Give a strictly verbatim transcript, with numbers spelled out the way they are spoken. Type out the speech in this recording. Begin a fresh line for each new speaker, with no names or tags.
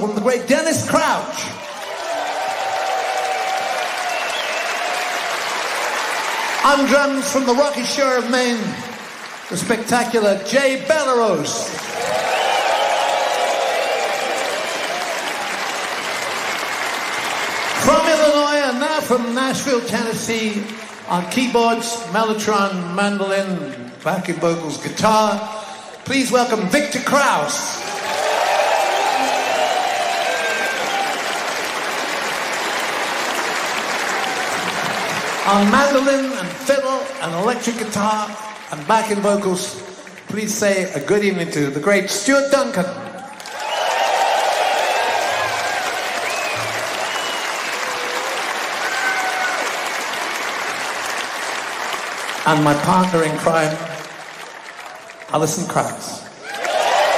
welcome the great Dennis Crouch. On drums from the rocky shore of Maine, the spectacular Jay Bellerose. From Illinois and now from Nashville, Tennessee, on keyboards, mellotron, mandolin, backing vocals, guitar, please welcome Victor Krauss. On mandolin and fiddle and electric guitar and backing vocals, please say a good evening to the great Stuart Duncan. And my partner in crime, Alison Krauss.